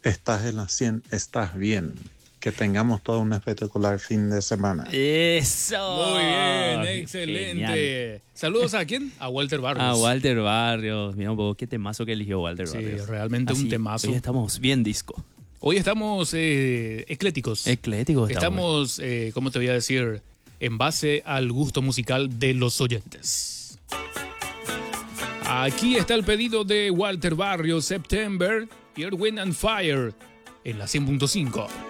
Estás en la 100, estás bien. Que tengamos todo un espectacular fin de semana. Eso. Muy bien, excelente. Genial. Saludos a quién? A Walter Barrios. A Walter Barrios. Mira un poco qué temazo que eligió Walter Sí, Barrios. realmente un temazo. Hoy estamos bien disco. Hoy estamos ecléticos. Ecléticos Estamos, ¿cómo te voy a decir? En base al gusto musical de los oyentes. Aquí está el pedido de Walter Barrios, September, Earth, Wind and Fire, en la 100.5.